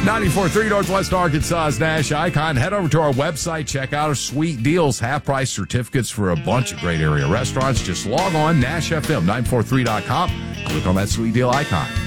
94.3 Northwest Arkansas's Nash Icon. Head over to our website. Check out our sweet deals. Half-price certificates for a bunch of great area restaurants. Just log on, NashFM943.com. Click on that sweet deal icon.